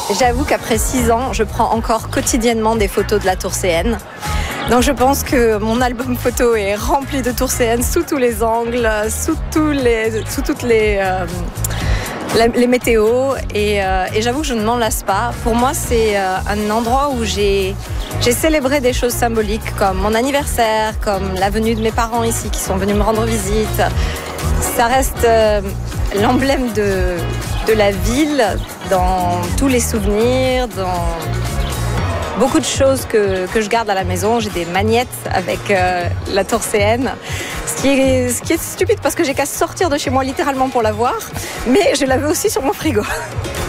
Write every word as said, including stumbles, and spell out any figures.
J'avoue qu'après six ans, je prends encore quotidiennement des photos de la Tour C N. Donc je pense que mon album photo est rempli de Tour C N sous tous les angles, sous, tous les, sous toutes les, euh, les météos. Et, euh, et j'avoue que je ne m'en lasse pas. Pour moi, c'est euh, un endroit où j'ai, j'ai célébré des choses symboliques comme mon anniversaire, comme la venue de mes parents ici qui sont venus me rendre visite. Ça reste euh, l'emblème de, de la ville dans tous les souvenirs, dans beaucoup de choses que, que je garde à la maison. J'ai des magnettes avec euh, la Tour C N, ce qui, est, ce qui est stupide parce que j'ai qu'à sortir de chez moi littéralement pour la voir, mais je l'avais aussi sur mon frigo.